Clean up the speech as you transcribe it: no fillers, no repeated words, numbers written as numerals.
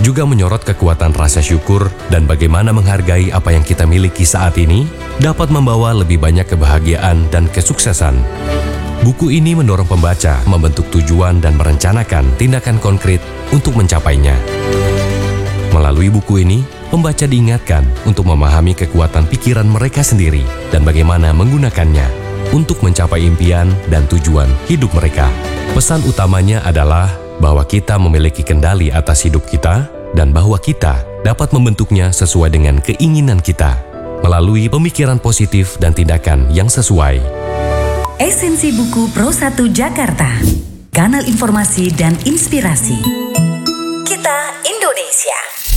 juga menyorot kekuatan rasa syukur dan bagaimana menghargai apa yang kita miliki saat ini dapat membawa lebih banyak kebahagiaan dan kesuksesan. Buku ini mendorong pembaca membentuk tujuan dan merencanakan tindakan konkret untuk mencapainya. Melalui buku ini, pembaca diingatkan untuk memahami kekuatan pikiran mereka sendiri dan bagaimana menggunakannya untuk mencapai impian dan tujuan hidup mereka. Pesan utamanya adalah bahwa kita memiliki kendali atas hidup kita dan bahwa kita dapat membentuknya sesuai dengan keinginan kita melalui pemikiran positif dan tindakan yang sesuai. Esensi buku Pro 1 Jakarta, kanal informasi dan inspirasi. Kita Indonesia.